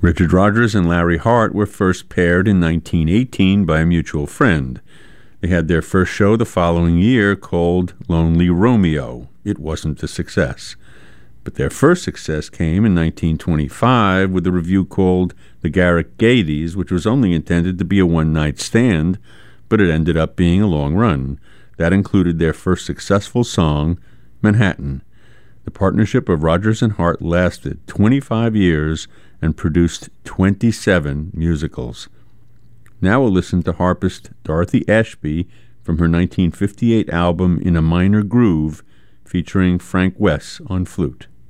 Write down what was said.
Richard Rodgers and Larry Hart were first paired in 1918 by a mutual friend. They had their first show the following year called Lonely Romeo. It wasn't a success. But their first success came in 1925 with a revue called The Garrick Gaieties, which was only intended to be a one-night stand, but it ended up being a long run. That included their first successful song, Manhattan. The partnership of Rodgers and Hart lasted 25 years and produced 27 musicals. Now we'll listen to harpist Dorothy Ashby from her 1958 album In a Minor Groove, featuring Frank Wess on flute.